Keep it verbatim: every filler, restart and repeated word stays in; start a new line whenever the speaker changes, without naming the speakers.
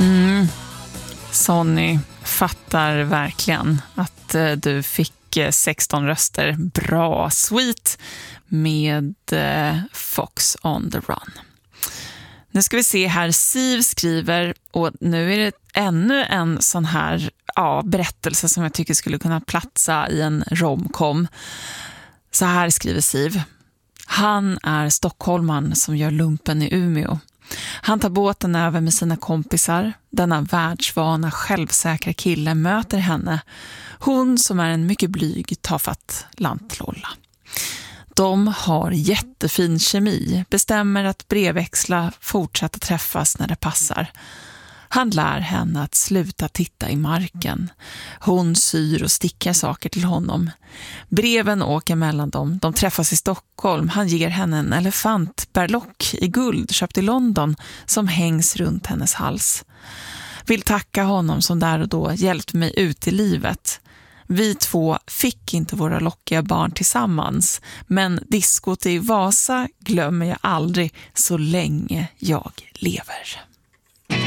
Mm. Sonny, fattar verkligen att eh, du fick eh, sexton röster. Bra, sweet med eh, Fox on the Run. Nu ska vi se här, Siv skriver, och nu är det ännu en sån här ja, berättelse som jag tycker skulle kunna platsa i en romcom. Så här skriver Siv. Han är stockholman som gör lumpen i Umeå. Han tar båten över med sina kompisar. Denna världsvana, självsäkra kille möter henne. Hon som är en mycket blyg, tafatt lantlolla. De har jättefin kemi, bestämmer att brevväxla, fortsätta träffas när det passar. Han lär henne att sluta titta i marken. Hon syr och stickar saker till honom. Breven åker mellan dem. De träffas i Stockholm. Han ger henne en elefantberlock i guld köpt i London som hängs runt hennes hals. Vill tacka honom som där och då hjälpte mig ut i livet. Vi två fick inte våra lockiga barn tillsammans, men diskot i Vasa glömmer jag aldrig så länge jag lever.